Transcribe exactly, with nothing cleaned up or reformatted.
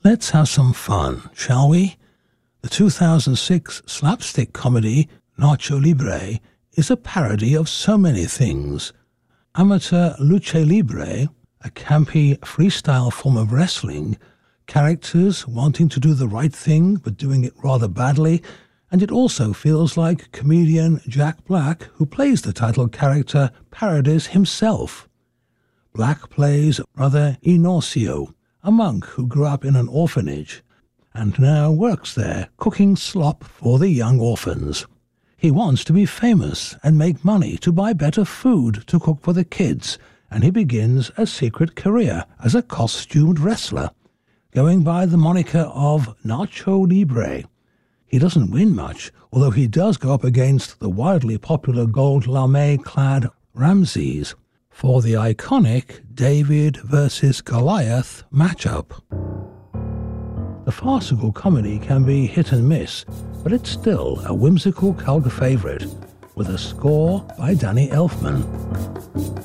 Let's have some fun, shall we? The two thousand six slapstick comedy Nacho Libre is a parody of so many things. Amateur lucha libre, a campy freestyle form of wrestling, characters wanting to do the right thing but doing it rather badly, and it also feels like comedian Jack Black, who plays the title character, parodies himself. Black plays Brother Inorcio, a monk who grew up in an orphanage, and now works there cooking slop for the young orphans. He wants to be famous and make money to buy better food to cook for the kids, and he begins a secret career as a costumed wrestler, going by the moniker of Nacho Libre. He doesn't win much, although he does go up against the wildly popular gold lame-clad Ramses for the iconic David versus Goliath matchup. The farcical comedy can be hit and miss, but it's still a whimsical cult favorite, with a score by Danny Elfman.